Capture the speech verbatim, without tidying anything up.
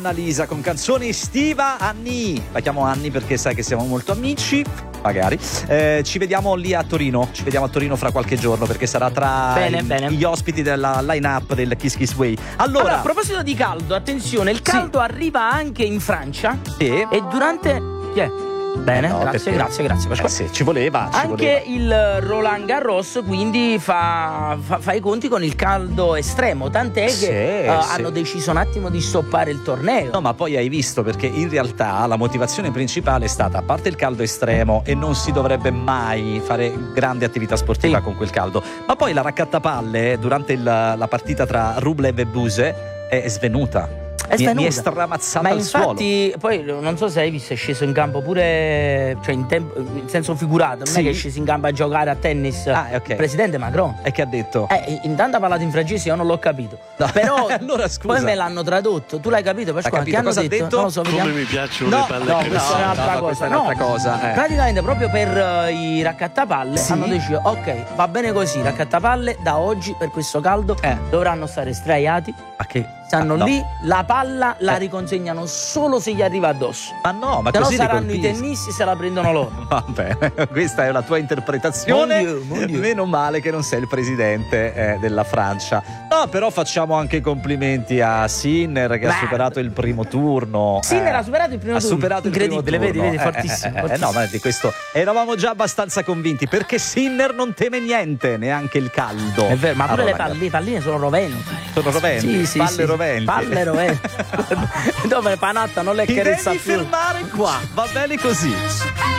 Annalisa con canzone estiva. Anni, la chiamo Anni perché sai che siamo molto amici. Magari eh, ci vediamo lì a Torino. Ci vediamo a Torino fra qualche giorno perché sarà tra bene, i, bene. gli ospiti della line-up del Kiss Kiss Way. Allora, allora a proposito di caldo, attenzione, il caldo sì. arriva anche in Francia. Sì. E durante yeah. Bene, eh no, grazie, perché... grazie, grazie, grazie. Eh sì, ci voleva. Ci Anche voleva. il Roland Garros quindi fa, fa, fa i conti con il caldo estremo, tant'è sì, che uh, sì. hanno deciso un attimo di stoppare il torneo. No, ma poi hai visto, perché in realtà la motivazione principale è stata, a parte il caldo estremo, e non si dovrebbe mai fare grande attività sportiva sì. con quel caldo, ma poi la raccattapalle durante il, la partita tra Rublev e Buse è svenuta. È mi, mi è stramazzata ma al infatti suolo. Poi non so se hai visto, è sceso in campo pure, cioè in, tempo, in senso figurato, non sì. è che è sceso in campo a giocare a tennis ah, okay. il presidente Macron. E che ha detto? Eh, intanto ha parlato in francese, io non l'ho capito. No. Però allora, scusa. Poi me l'hanno tradotto, tu l'hai capito? Per capito? Che hanno cosa detto? ha detto? Non lo so, come vediamo. mi piacciono no, le palle no, che questa è un'altra no, cosa. Questa è un'altra no. cosa eh. Praticamente proprio per uh, i raccattapalle sì. hanno deciso, ok, va bene così, raccattapalle da oggi per questo caldo eh. dovranno stare sdraiati. Ma che? Stanno ah, no. lì, la palla la eh. riconsegnano solo se gli arriva addosso. Ma no, ma se così no saranno colpisci. i tennisti se la prendono loro. Vabbè, questa è la tua interpretazione. Mon Dieu, mon Dieu. Meno male che non sei il presidente eh, della Francia. No, però facciamo anche complimenti a Sinner che Beh. ha superato il primo turno. Sinner eh. ha superato il primo ha turno. superato il Incredibile, primo vedi, turno. vedi, Eh, fortissimo. Eh, eh, fortissimo. eh, no, ma di questo eravamo già abbastanza convinti, perché Sinner non teme niente, neanche il caldo. È vero, ma pure allora, le palline, palline sono roventi. Sono roventi? Sì, sì, palle sì. roventi. Palle roventi. Dove Panatta non le Ti carezza devi più. fermare qua, va bene così.